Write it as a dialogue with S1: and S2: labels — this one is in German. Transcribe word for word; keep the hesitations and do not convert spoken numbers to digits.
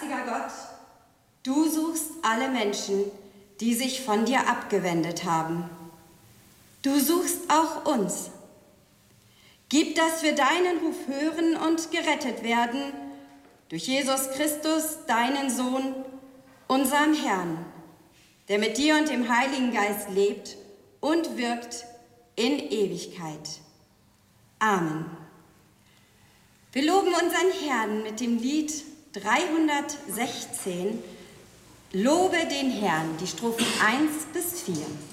S1: Barmherziger Gott, du suchst alle Menschen, die sich von dir abgewendet haben. Du suchst auch uns. Gib, dass wir deinen Ruf hören und gerettet werden durch Jesus Christus, deinen Sohn, unserem Herrn, der mit dir und dem Heiligen Geist lebt und wirkt in Ewigkeit. Amen. Wir loben unseren Herrn mit dem Lied dreihundertsechzehn, Lobe den Herrn, die Strophen eins bis vier.